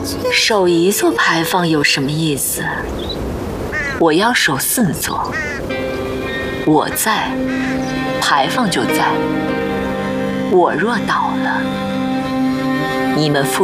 守一座牌坊有什么意思？我要守4座，我在，牌坊就在。我若倒了，你们